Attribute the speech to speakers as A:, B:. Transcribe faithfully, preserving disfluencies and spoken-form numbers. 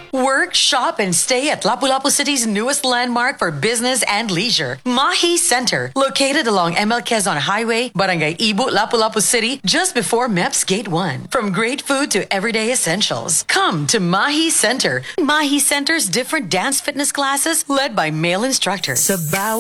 A: Work, shop, and stay at Lapu-Lapu City's newest landmark for business and leisure, Mahi Center, located along M L Quezon Highway, Barangay Ibu, Lapu-Lapu City, just before M E P S Gate one. From great food to everyday essentials, come to Mahi Center. Mahi Center's different dance fitness classes led by male instructors.